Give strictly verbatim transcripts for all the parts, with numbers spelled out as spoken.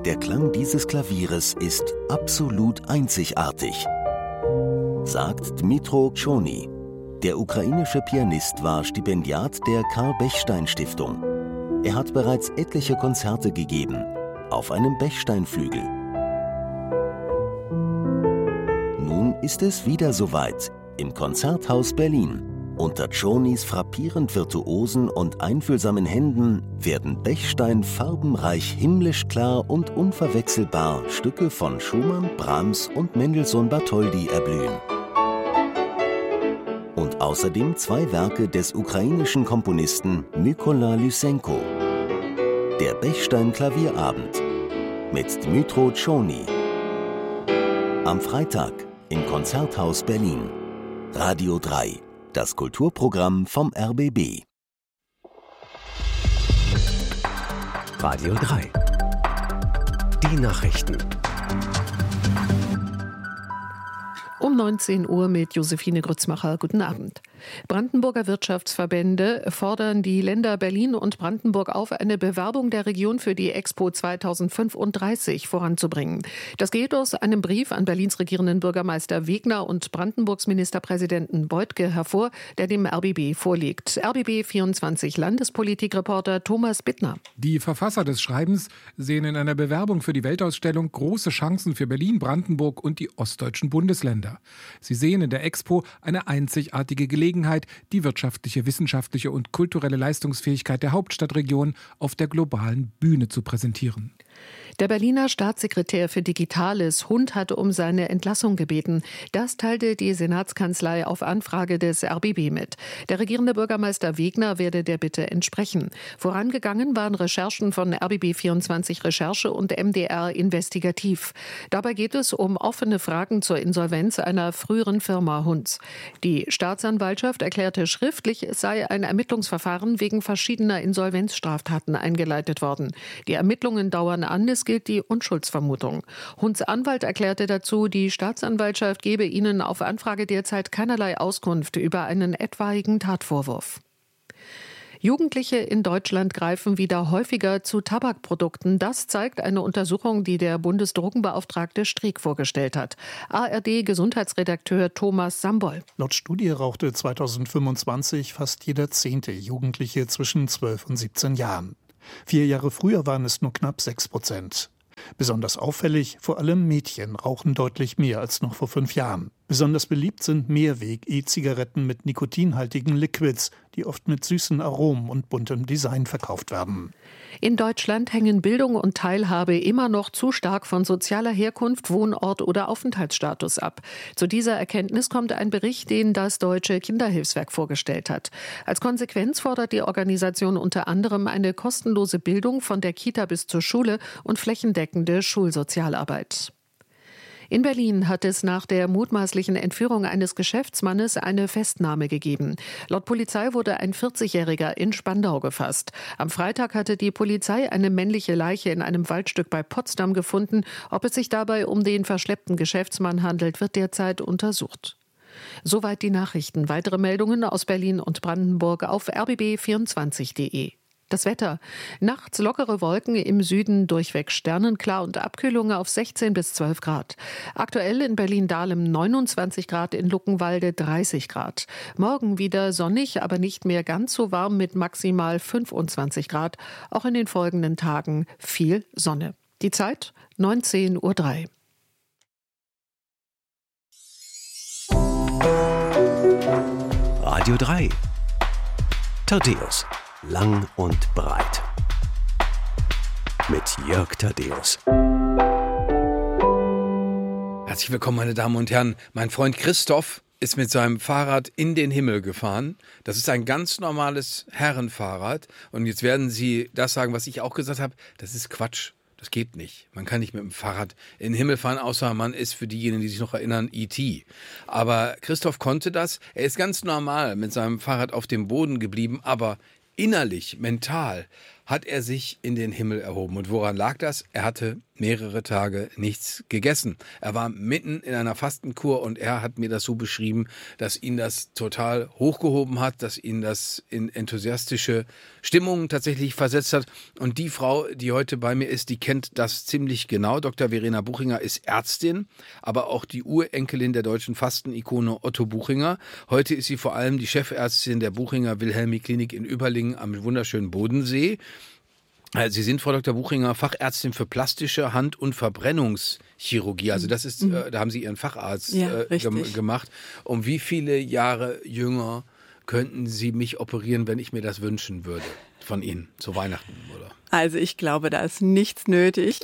Der Klang dieses Klavieres ist absolut einzigartig, sagt Dmytro Tschony. Der ukrainische Pianist war Stipendiat der Karl-Bechstein-Stiftung. Er hat bereits etliche Konzerte gegeben, auf einem Bechsteinflügel. Nun ist es wieder soweit, im Konzerthaus Berlin. Unter Tschonys frappierend virtuosen und einfühlsamen Händen werden Bechstein farbenreich himmlisch klar und unverwechselbar Stücke von Schumann, Brahms und Mendelssohn-Bartholdy erblühen. Und außerdem zwei Werke des ukrainischen Komponisten Mykola Lysenko. Der Bechstein-Klavierabend mit Dmytro Tschony. Am Freitag im Konzerthaus Berlin. Radio drei. Das Kulturprogramm vom R B B. Radio drei. Die Nachrichten. Um neunzehn Uhr mit Josephine Grützmacher. Guten Abend. Brandenburger Wirtschaftsverbände fordern die Länder Berlin und Brandenburg auf, eine Bewerbung der Region für die Expo zweitausendfünfunddreißig voranzubringen. Das geht aus einem Brief an Berlins regierenden Bürgermeister Wegner und Brandenburgs Ministerpräsidenten Beutke hervor, der dem R B B vorliegt. R B B vierundzwanzig Landespolitikreporter Thomas Bittner. Die Verfasser des Schreibens sehen in einer Bewerbung für die Weltausstellung große Chancen für Berlin, Brandenburg und die ostdeutschen Bundesländer. Sie sehen in der Expo eine einzigartige Gelegenheit, die wirtschaftliche, wissenschaftliche und kulturelle Leistungsfähigkeit der Hauptstadtregion auf der globalen Bühne zu präsentieren. Der Berliner Staatssekretär für Digitales, Hund, hatte um seine Entlassung gebeten. Das teilte die Senatskanzlei auf Anfrage des R B B mit. Der regierende Bürgermeister Wegner werde der Bitte entsprechen. Vorangegangen waren Recherchen von R B B vierundzwanzig Recherche und M D R Investigativ. Dabei geht es um offene Fragen zur Insolvenz einer früheren Firma Hunds. Die Staatsanwaltschaft erklärte schriftlich, es sei ein Ermittlungsverfahren wegen verschiedener Insolvenzstraftaten eingeleitet worden. Die Ermittlungen dauern an, es gilt die Unschuldsvermutung. Hunds Anwalt erklärte dazu, die Staatsanwaltschaft gebe ihnen auf Anfrage derzeit keinerlei Auskunft über einen etwaigen Tatvorwurf. Jugendliche in Deutschland greifen wieder häufiger zu Tabakprodukten. Das zeigt eine Untersuchung, die der Bundesdrogenbeauftragte Streeck vorgestellt hat. A R D-Gesundheitsredakteur Thomas Sambol. Laut Studie rauchte zweitausendfünfundzwanzig fast jeder zehnte Jugendliche zwischen zwölf und siebzehn Jahren. Vier Jahre früher waren es nur knapp sechs Prozent. Besonders auffällig, vor allem Mädchen rauchen deutlich mehr als noch vor fünf Jahren. Besonders beliebt sind Mehrweg-E-Zigaretten mit nikotinhaltigen Liquids, die oft mit süßen Aromen und buntem Design verkauft werden. In Deutschland hängen Bildung und Teilhabe immer noch zu stark von sozialer Herkunft, Wohnort oder Aufenthaltsstatus ab. Zu dieser Erkenntnis kommt ein Bericht, den das Deutsche Kinderhilfswerk vorgestellt hat. Als Konsequenz fordert die Organisation unter anderem eine kostenlose Bildung von der Kita bis zur Schule und flächendeckende Schulsozialarbeit. In Berlin hat es nach der mutmaßlichen Entführung eines Geschäftsmannes eine Festnahme gegeben. Laut Polizei wurde ein vierzigjähriger in Spandau gefasst. Am Freitag hatte die Polizei eine männliche Leiche in einem Waldstück bei Potsdam gefunden. Ob es sich dabei um den verschleppten Geschäftsmann handelt, wird derzeit untersucht. Soweit die Nachrichten. Weitere Meldungen aus Berlin und Brandenburg auf r b b vierundzwanzig punkt de. Das Wetter. Nachts lockere Wolken, im Süden durchweg sternenklar und Abkühlung auf sechzehn bis zwölf Grad. Aktuell in Berlin-Dahlem neunundzwanzig Grad, in Luckenwalde dreißig Grad. Morgen wieder sonnig, aber nicht mehr ganz so warm mit maximal fünfundzwanzig Grad. Auch in den folgenden Tagen viel Sonne. Die Zeit neunzehn Uhr drei. Radio drei. Thaddäus. Lang und breit. Mit Jörg Thaddäus. Herzlich willkommen, meine Damen und Herren. Mein Freund Christoph ist mit seinem Fahrrad in den Himmel gefahren. Das ist ein ganz normales Herrenfahrrad. Und jetzt werden Sie das sagen, was ich auch gesagt habe. Das ist Quatsch. Das geht nicht. Man kann nicht mit dem Fahrrad in den Himmel fahren, außer man ist, für diejenigen, die sich noch erinnern, E T Aber Christoph konnte das. Er ist ganz normal mit seinem Fahrrad auf dem Boden geblieben, aber innerlich, mental hat er sich in den Himmel erhoben. Und woran lag das? Er hatte mehrere Tage nichts gegessen. Er war mitten in einer Fastenkur und er hat mir das so beschrieben, dass ihn das total hochgehoben hat, dass ihn das in enthusiastische Stimmungen tatsächlich versetzt hat. Und die Frau, die heute bei mir ist, die kennt das ziemlich genau. Doktor Verena Buchinger ist Ärztin, aber auch die Urenkelin der deutschen Fastenikone Otto Buchinger. Heute ist sie vor allem die Chefärztin der Buchinger Wilhelmi Klinik in Überlingen am wunderschönen Bodensee. Sie sind, Frau Doktor Buchinger, Fachärztin für plastische Hand- und Verbrennungschirurgie. Also das ist, mhm. äh, da haben Sie Ihren Facharzt ja, äh, gem- gemacht. Um wie viele Jahre jünger könnten Sie mich operieren, wenn ich mir das wünschen würde von Ihnen zu Weihnachten, oder? Also ich glaube, da ist nichts nötig.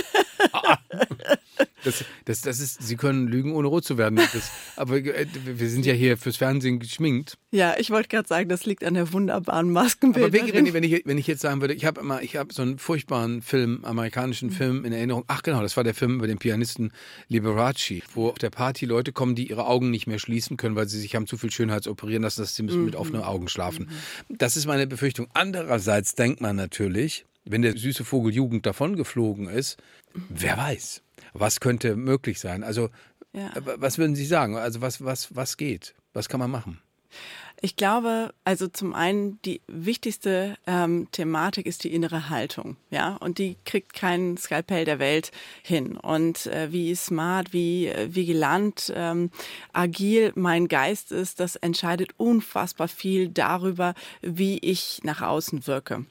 Das, das, das ist, Sie können lügen, ohne rot zu werden. Das, aber wir sind ja hier fürs Fernsehen geschminkt. Ja, ich wollte gerade sagen, das liegt an der wunderbaren Maskenbildnerin. Aber wenn, wenn, ich, wenn ich jetzt sagen würde, ich habe immer, ich habe so einen furchtbaren Film, amerikanischen Film in Erinnerung. Ach genau, das war der Film über den Pianisten Liberace, wo auf der Party Leute kommen, die ihre Augen nicht mehr schließen können, weil sie sich haben zu viel Schönheitsoperieren lassen, dass sie müssen mit offenen Augen schlafen. Das ist meine Befürchtung. Andererseits denkt man natürlich, wenn der süße Vogel Jugend davongeflogen ist, wer weiß, was könnte möglich sein? Also, ja. Was würden Sie sagen? Also, was, was, was geht? Was kann man machen? Ich glaube, also zum einen die wichtigste ähm, Thematik ist die innere Haltung, ja, und die kriegt kein Skalpell der Welt hin. Und äh, wie smart, wie vigilant, ähm, agil mein Geist ist, das entscheidet unfassbar viel darüber, wie ich nach außen wirke.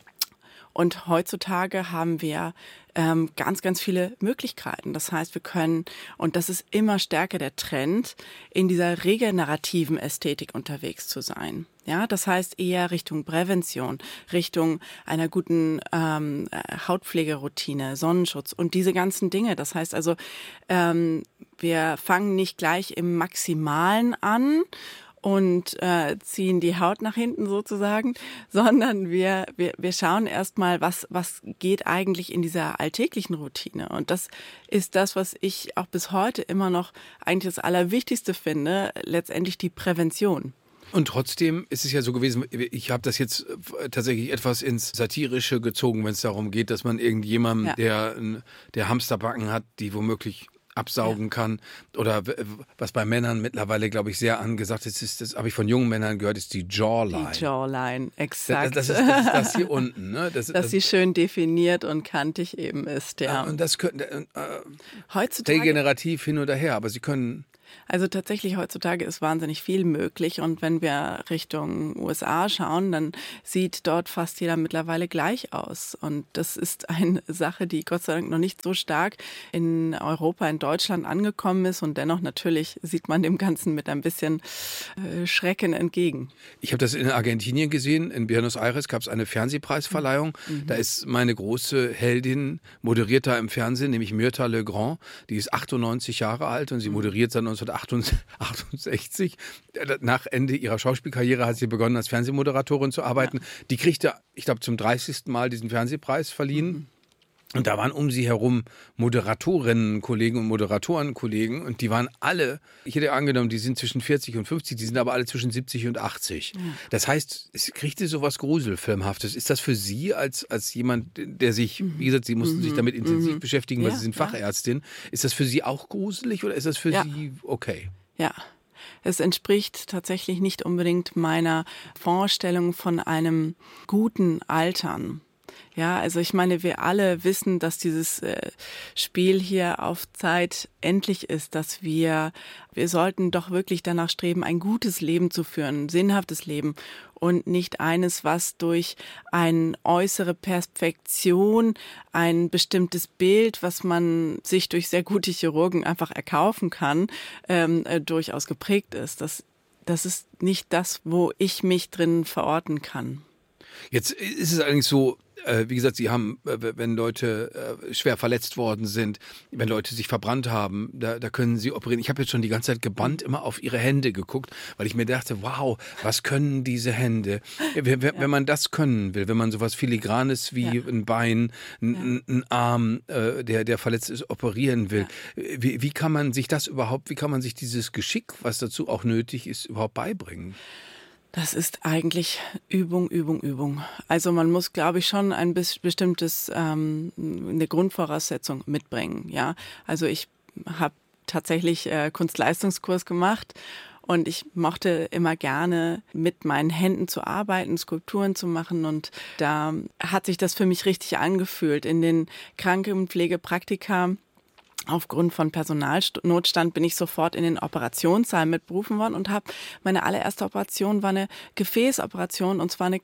Und heutzutage haben wir ähm, ganz, ganz viele Möglichkeiten. Das heißt, wir können, und das ist immer stärker der Trend, in dieser regenerativen Ästhetik unterwegs zu sein. Ja, das heißt eher Richtung Prävention, Richtung einer guten ähm, Hautpflegeroutine, Sonnenschutz und diese ganzen Dinge. Das heißt also, ähm, wir fangen nicht gleich im Maximalen an und äh, ziehen die Haut nach hinten sozusagen, sondern wir wir, wir schauen erstmal, was was geht eigentlich in dieser alltäglichen Routine. Und das ist das, was ich auch bis heute immer noch eigentlich das Allerwichtigste finde, letztendlich die Prävention. Und trotzdem ist es ja so gewesen, ich habe das jetzt tatsächlich etwas ins Satirische gezogen, wenn es darum geht, dass man irgendjemandem, ja. der, der Hamsterbacken hat, die womöglich absaugen ja. kann. Oder was bei Männern mittlerweile, glaube ich, sehr angesagt ist, ist das habe ich von jungen Männern gehört, ist die Jawline. Die Jawline, exakt. Das, das, ist, das ist das hier unten. Ne? Das, Dass das, sie schön definiert und kantig eben ist, ja. ja und das könnte äh, heutzutage degenerativ hin oder her, aber sie können... Also tatsächlich heutzutage ist wahnsinnig viel möglich und wenn wir Richtung U S A schauen, dann sieht dort fast jeder mittlerweile gleich aus und das ist eine Sache, die Gott sei Dank noch nicht so stark in Europa, in Deutschland angekommen ist und dennoch natürlich sieht man dem Ganzen mit ein bisschen äh, Schrecken entgegen. Ich habe das in Argentinien gesehen, in Buenos Aires gab es eine Fernsehpreisverleihung, mhm. da ist meine große Heldin, moderiert da im Fernsehen, nämlich Myrtha Legrand, die ist achtundneunzig Jahre alt und sie moderiert seit neunzehnhundertachtundsechzig. Nach Ende ihrer Schauspielkarriere hat sie begonnen, als Fernsehmoderatorin zu arbeiten. Ja. Die kriegte, ich glaube, zum dreißigsten Mal diesen Fernsehpreis verliehen. Mhm. Und da waren um sie herum Moderatorinnen-Kollegen und Moderatoren-Kollegen und die waren alle, ich hätte angenommen, die sind zwischen vierzig und fünfzig, die sind aber alle zwischen siebzig und achtzig. Ja. Das heißt, es kriegte sowas Gruselfilmhaftes. Ist das für Sie als, als jemand, der sich, wie gesagt, Sie mussten mhm. sich damit intensiv mhm. beschäftigen, weil ja, Sie sind Fachärztin. Ja. Ist das für Sie auch gruselig oder ist das für ja. Sie okay? Ja. Es entspricht tatsächlich nicht unbedingt meiner Vorstellung von einem guten Altern. Ja, also ich meine, wir alle wissen, dass dieses äh, Spiel hier auf Zeit endlich ist, dass wir, wir sollten doch wirklich danach streben, ein gutes Leben zu führen, ein sinnhaftes Leben und nicht eines, was durch eine äußere Perfektion, ein bestimmtes Bild, was man sich durch sehr gute Chirurgen einfach erkaufen kann, ähm, äh, durchaus geprägt ist. Das, das ist nicht das, wo ich mich drin verorten kann. Jetzt ist es allerdings so, wie gesagt, Sie haben, wenn Leute schwer verletzt worden sind, wenn Leute sich verbrannt haben, da, da können Sie operieren. Ich habe jetzt schon die ganze Zeit gebannt immer auf Ihre Hände geguckt, weil ich mir dachte, wow, was können diese Hände? Wenn, ja. wenn man das können will, wenn man sowas Filigranes wie ja. ein Bein, ein, ein Arm, der, der verletzt ist, operieren will, ja. wie, wie kann man sich das überhaupt, wie kann man sich dieses Geschick, was dazu auch nötig ist, überhaupt beibringen? Das ist eigentlich Übung, Übung, Übung. Also man muss, glaube ich, schon ein bestimmtes, ähm, eine Grundvoraussetzung mitbringen. Ja, also ich habe tatsächlich äh, Kunstleistungskurs gemacht. Und ich mochte immer gerne mit meinen Händen zu arbeiten, Skulpturen zu machen. Und da hat sich das für mich richtig angefühlt. In den Krankenpflegepraktika, aufgrund von Personalnotstand, bin ich sofort in den Operationssaal mitberufen worden und habe meine allererste Operation war eine Gefäßoperation, und zwar eine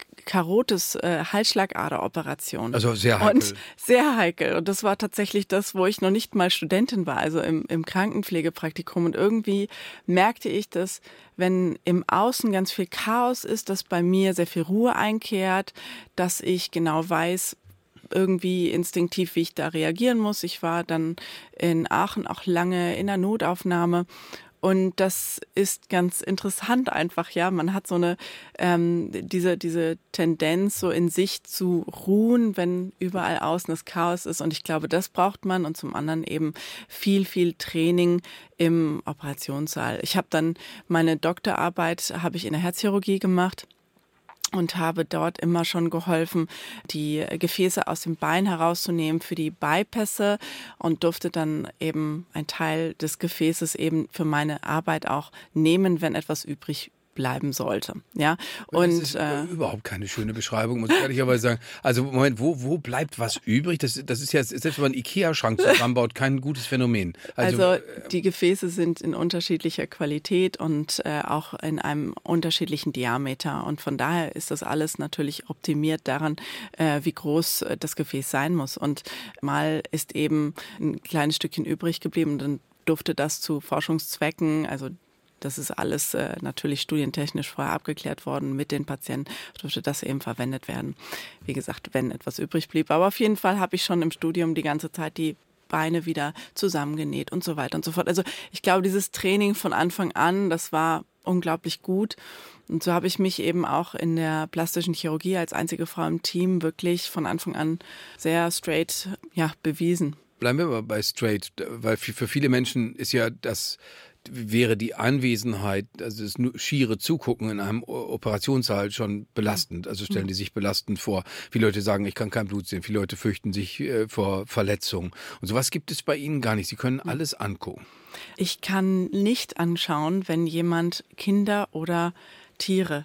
Karotis-Halsschlagaderoperation. Also sehr heikel. Und sehr heikel. Und das war tatsächlich das, wo ich noch nicht mal Studentin war, also im, im Krankenpflegepraktikum. Und irgendwie merkte ich, dass wenn im Außen ganz viel Chaos ist, dass bei mir sehr viel Ruhe einkehrt, dass ich genau weiß, irgendwie instinktiv, wie ich da reagieren muss. Ich war dann in Aachen auch lange in der Notaufnahme. Und das ist ganz interessant einfach, ja. Man hat so eine, ähm, diese, diese Tendenz, so in sich zu ruhen, wenn überall außen das Chaos ist. Und ich glaube, das braucht man. Und zum anderen eben viel, viel Training im Operationssaal. Ich habe dann meine Doktorarbeit, habe ich in der Herzchirurgie gemacht. Und habe dort immer schon geholfen, die Gefäße aus dem Bein herauszunehmen für die Bypässe und durfte dann eben einen Teil des Gefäßes eben für meine Arbeit auch nehmen, wenn etwas übrig bleiben sollte. Ja, und das ist äh, überhaupt keine schöne Beschreibung, muss ich ehrlicherweise sagen. Also Moment, wo, wo bleibt was übrig? Das, das ist ja, selbst wenn man einen Ikea-Schrank zusammenbaut, kein gutes Phänomen. Also, also die Gefäße sind in unterschiedlicher Qualität und äh, auch in einem unterschiedlichen Diameter. Und von daher ist das alles natürlich optimiert daran, äh, wie groß äh, das Gefäß sein muss. Und mal ist eben ein kleines Stückchen übrig geblieben, dann durfte das zu Forschungszwecken, also das ist alles äh, natürlich studientechnisch vorher abgeklärt worden mit den Patienten, durfte das eben verwendet werden. Wie gesagt, wenn etwas übrig blieb. Aber auf jeden Fall habe ich schon im Studium die ganze Zeit die Beine wieder zusammengenäht und so weiter und so fort. Also ich glaube, dieses Training von Anfang an, das war unglaublich gut. Und so habe ich mich eben auch in der plastischen Chirurgie als einzige Frau im Team wirklich von Anfang an sehr straight ja, bewiesen. Bleiben wir aber bei straight, weil für viele Menschen ist ja das wäre die Anwesenheit, also das schiere Zugucken in einem Operationssaal schon belastend. Also stellen die sich belastend vor. Viele Leute sagen, ich kann kein Blut sehen. Viele Leute fürchten sich äh, vor Verletzungen. Und sowas gibt es bei Ihnen gar nicht. Sie können alles angucken. Ich kann nicht anschauen, wenn jemand Kinder oder Tiere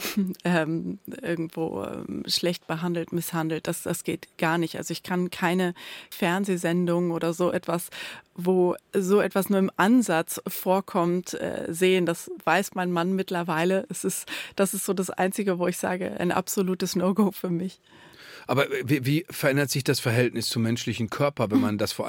ähm, irgendwo ähm, schlecht behandelt, misshandelt. Das, das geht gar nicht. Also ich kann keine Fernsehsendung oder so etwas, wo so etwas nur im Ansatz vorkommt, äh, sehen. Das weiß mein Mann mittlerweile. Es ist, das ist so das Einzige, wo ich sage, ein absolutes No-Go für mich. Aber wie, wie verändert sich das Verhältnis zum menschlichen Körper, wenn man das vor